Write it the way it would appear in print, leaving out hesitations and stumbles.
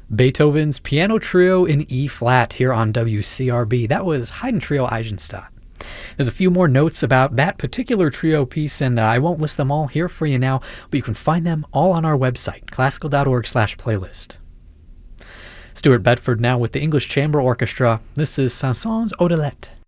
Beethoven's Piano Trio in E flat here on WCRB. That was Haydn Trio Eisenstadt. There's a few more notes about that particular trio piece, and I won't list them all here for you now, but you can find them all on our website, classical.org/playlist. Stuart Bedford now with the English Chamber Orchestra. This is Saint-Saëns Odelette.